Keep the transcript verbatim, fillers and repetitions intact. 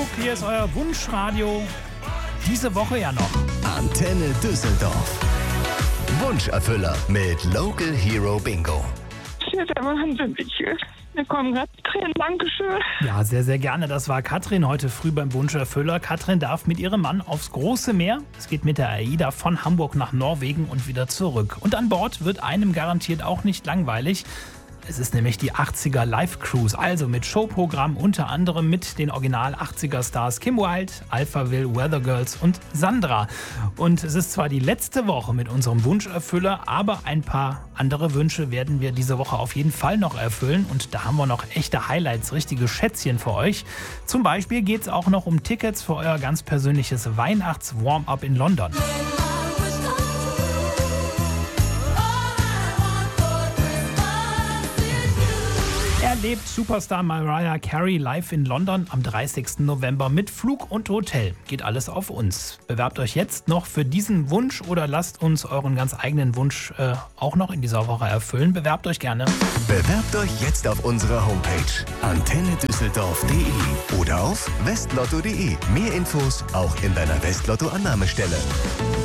Hamburg, hier ist euer Wunschradio. Diese Woche ja noch. Antenne Düsseldorf. Wunscherfüller mit Local Hero Bingo. Das ist der Wahnsinn. Ich, mir kommen gerade Tränen. Dankeschön. Ja, sehr, sehr gerne. Das war Katrin heute früh beim Wunscherfüller. Katrin darf mit ihrem Mann aufs große Meer. Es geht mit der AIDA von Hamburg nach Norwegen und wieder zurück. Und an Bord wird einem garantiert auch nicht langweilig. Es ist nämlich die achtziger Live Cruise, also mit Showprogramm unter anderem mit den Original achtziger Stars Kim Wilde, Alphaville, Weather Girls und Sandra. Und es ist zwar die letzte Woche mit unserem Wunscherfüller, aber ein paar andere Wünsche werden wir diese Woche auf jeden Fall noch erfüllen. Und da haben wir noch echte Highlights, richtige Schätzchen für euch. Zum Beispiel geht es auch noch um Tickets für euer ganz persönliches Weihnachts-Warm-Up in London. Erlebt Superstar Mariah Carey live in London am dreißigsten November mit Flug und Hotel. Geht alles auf uns. Bewerbt euch jetzt noch für diesen Wunsch oder lasst uns euren ganz eigenen Wunsch äh, auch noch in dieser Woche erfüllen. Bewerbt euch gerne. Bewerbt euch jetzt auf unserer Homepage antenne düsseldorf punkt de oder auf westlotto punkt de. Mehr Infos auch in deiner Westlotto-Annahmestelle.